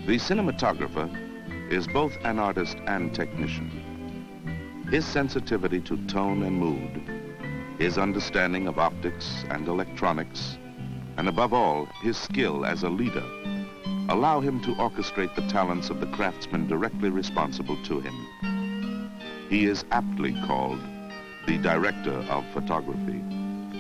The cinematographer is both an artist and technician. His sensitivity to tone and mood, his understanding of optics and electronics, and above all, his skill as a leader, allow him to orchestrate the talents of the craftsmen directly responsible to him. He is aptly called the director of photography.